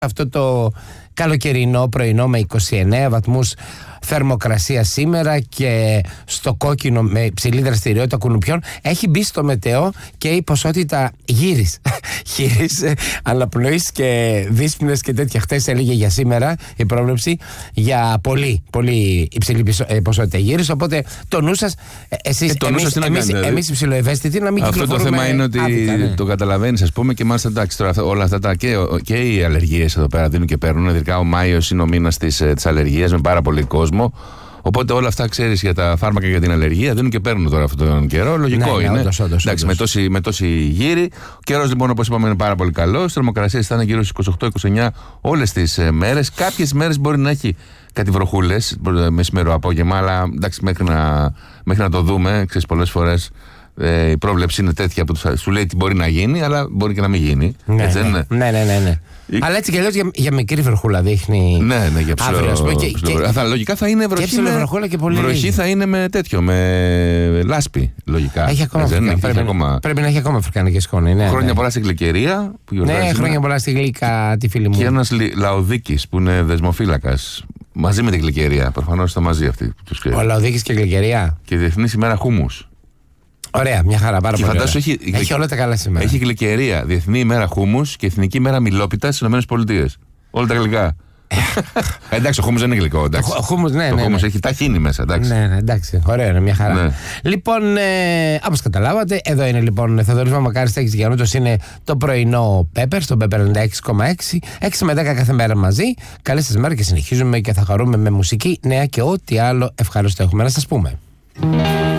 Αυτό το καλοκαιρινό πρωινό με 29 βαθμούς θερμοκρασία σήμερα και στο κόκκινο με υψηλή δραστηριότητα κουνουπιών, έχει μπει στο μετέο και η ποσότητα γύρις αναπνοής και δύσπνες και τέτοια. Χτες έλεγε για σήμερα η πρόβλεψη για πολύ πολύ υψηλή ποσότητα γύρις, οπότε το νου σας, εσείς, εμείς οι ψιλοευαίσθητοι να μην κυκλοφορούμε. Αυτό το θέμα είναι ότι άδικα, το καταλαβαίνεις, ας πούμε, και μάλιστα εντάξει τώρα όλα αυτά και οι αλλεργίες εδώ πέρα δίνουν και παίρνουν, ειδικά ο Μάιος είναι ο μήνας της αλλεργίας με πάρα πολύ κόσμο. Οπότε όλα αυτά, ξέρεις, για τα φάρμακα για την αλλεργία δίνουν και παίρνουν τώρα αυτόν τον καιρό. Λογικό είναι. Όντως. Εντάξει, με τόση γύρι. Ο καιρός λοιπόν, όπως είπαμε, είναι πάρα πολύ καλός. Οι θερμοκρασίες θα είναι γύρω στις 28-29 όλες τις μέρες. Κάποιες μέρες μπορεί να έχει κάτι βροχούλες, μεσημέρο απόγευμα, αλλά εντάξει, μέχρι να το δούμε, ξέρεις, πολλές φορές. Η πρόβλεψη είναι τέτοια που σου λέει τι μπορεί να γίνει, αλλά μπορεί και να μην γίνει. Ναι. Αλλά έτσι κι αλλιώς για μικρή βροχούλα δείχνει. Ναι, για ψηλό. Λογικά θα είναι βροχή. Και βροχούλα και πολύ. Βροχή θα είναι με τέτοιο, με λάσπη, λογικά. Έχει ακόμα. Πρέπει να έχει ακόμα αφρικανική σκόνη. Ναι, χρόνια πολλά στην Γλυκερία. Ναι, χρόνια πολλά στη Γλύκα, τη φίλη μου. Και ένας Λαοδίκης που είναι δεσμοφύλακας. Μαζί με την Γλυκερία. Προφανώς ήταν μαζί αυτοί. Ο Λαοδίκης και η Γλυκερία. Και Διεθνής ημέρα χούμους. Ωραία, μια χαρά, πάρα πολύ. Έχει όλα τα καλά σήμερα. Έχει Γλυκερία, Διεθνή ημέρα χούμους και Εθνική ημέρα μιλόπιτα στις ΗΠΑ. Όλα τα γλυκά. Εντάξει, ο χούμους δεν είναι γλυκό. Ο χούμους, ναι. Ο χούμους έχει ταχίνι μέσα, εντάξει. Ναι, εντάξει. Ωραία, είναι μια χαρά. Ναι. Λοιπόν, όπως καταλάβατε, εδώ είναι λοιπόν Θοδωρής Μαμακάρης, Στέγης Γιαννούτος, είναι το πρωινό Pepper, στο Pepper 96,6. 6 με 10 κάθε μέρα μαζί. Καλές σας μέρες και συνεχίζουμε και θα χαρούμε με μουσική, νέα και ό,τι άλλο ευχαριστώ έχουμε να σας πούμε.